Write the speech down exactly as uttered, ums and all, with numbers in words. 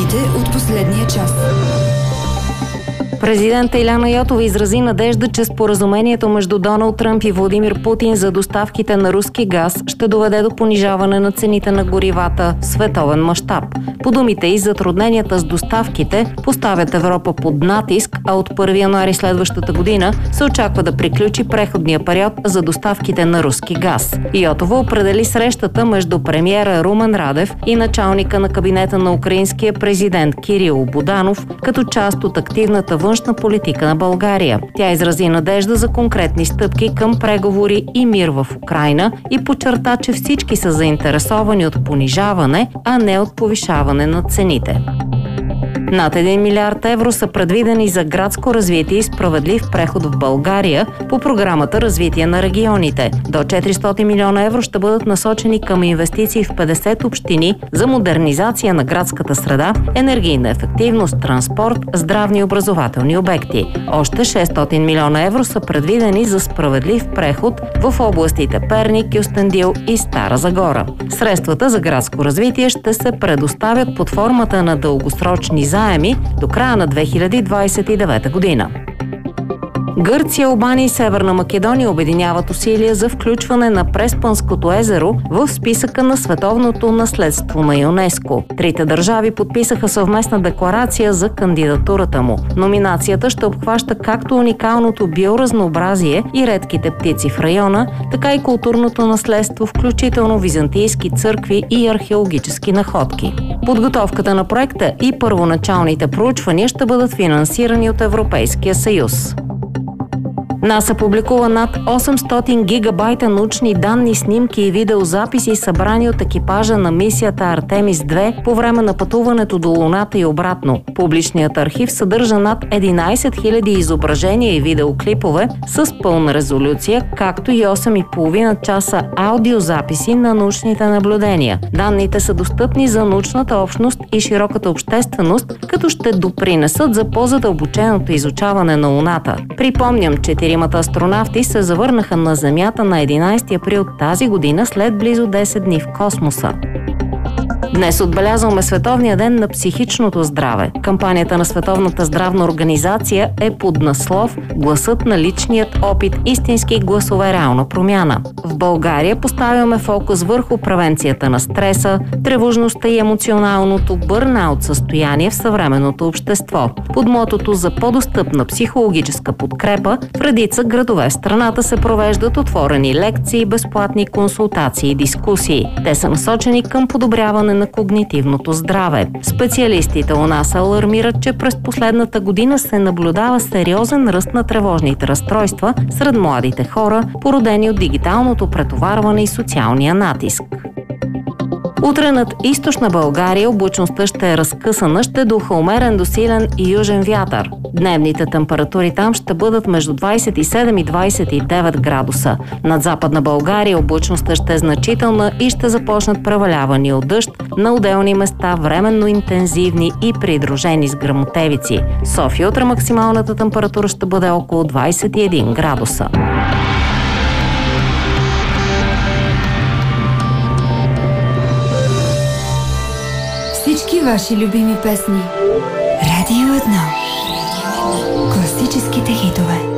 Новините от последния час. Президента Иляна Йотова изрази надежда, че споразумението между Доналд Тръмп и Владимир Путин за доставките на руски газ ще доведе до понижаване на цените на горивата в световен мащаб. По думите и затрудненията с доставките поставят Европа под натиск, а от първи януари следващата година се очаква да приключи преходния период за доставките на руски газ. Йотова определи срещата между премиера Румен Радев и началника на кабинета на украинския президент Кирил Буданов като част от активната външна политика на България. Тя изрази надежда за конкретни стъпки към преговори и мир в Украйна и подчерта, че всички са заинтересовани от понижаване, а не от повишаване на цените. Над един милиард евро са предвидени за градско развитие и справедлив преход в България по програмата Развитие на регионите. До четиристотин милиона евро ще бъдат насочени към инвестиции в петдесет общини за модернизация на градската среда, енергийна ефективност, транспорт, здравни и образователни обекти. Още шестстотин милиона евро са предвидени за справедлив преход в областите Перник, Кюстендил и Стара Загора. Средствата за градско развитие ще се предоставят под формата на дългосрочни заеми до края на две хиляди двадесет и девета година. Гърция, Албания и Северна Македония обединяват усилия за включване на Преспанското езеро в списъка на световното наследство на ЮНЕСКО. Трите държави подписаха съвместна декларация за кандидатурата му. Номинацията ще обхваща както уникалното биоразнообразие и редките птици в района, така и културното наследство, включително византийски църкви и археологически находки. Подготовката на проекта и първоначалните проучвания ще бъдат финансирани от Европейския съюз. НАСА публикува над осемстотин гигабайта научни данни, снимки и видеозаписи, събрани от екипажа на мисията Артемис две по време на пътуването до Луната и обратно. Публичният архив съдържа над единадесет хиляди изображения и видеоклипове с пълна резолюция, както и осем и половина часа аудиозаписи на научните наблюдения. Данните са достъпни за научната общност и широката общественост, като ще допринесат за по-задълбоченото изучаване на Луната. Припомням, че Четиримата астронавти се завърнаха на Земята на единадесети април тази година след близо десет дни в космоса. Днес отбелязваме Световния ден на психичното здраве. Кампанията на Световната здравна организация е под наслов "Гласът на личният опит. Истински гласове, реална промяна". В България поставяме фокус върху превенцията на стреса, тревожността и емоционалното бърнаут състояние в съвременното общество. Под мотото за по-достъпна психологическа подкрепа в редица градове в страната се провеждат отворени лекции, безплатни консултации и дискусии. Те са насочени към подобряване на когнитивното здраве. Специалистите у нас алармират, че през последната година се наблюдава сериозен ръст на тревожните разстройства сред младите хора, породени от дигиталното претоварване и социалния натиск. Утре над източна България облачността ще е разкъсана, ще духа умерен до силен и южен вятър. Дневните температури там ще бъдат между двадесет и седем и двадесет и девет градуса. Над западна България облачността ще е значителна и ще започнат превалявания от дъжд, на отделни места временно интензивни и придружени с гръмотевици. В София утре максималната температура ще бъде около двадесет и един градуса. Всички ваши любими песни. Радио едно. Класическите хитове.